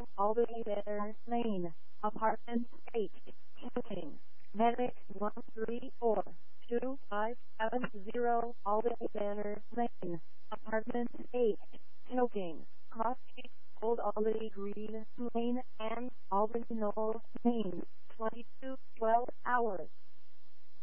Albany Manor Lane, Apartment 8, King, Medic 1342570, Albany Manor Lane, Apartment 8, King, Coffee, Old Albany Green Lane, and Albany Knoll Lane, 22 12 hours.